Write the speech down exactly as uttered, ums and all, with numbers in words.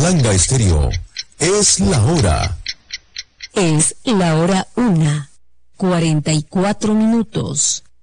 Malanga Estéreo. Es la hora. Es la hora una, cuarenta y cuatro minutos.